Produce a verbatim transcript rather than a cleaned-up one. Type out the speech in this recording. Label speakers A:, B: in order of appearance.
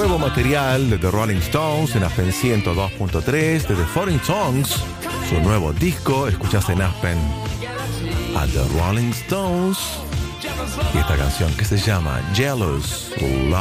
A: nuevo material de The Rolling Stones en Aspen ciento dos punto tres, de The Foreign Songs, su nuevo disco. Escuchás en Aspen a The Rolling Stones y esta canción que se llama Jealous Love.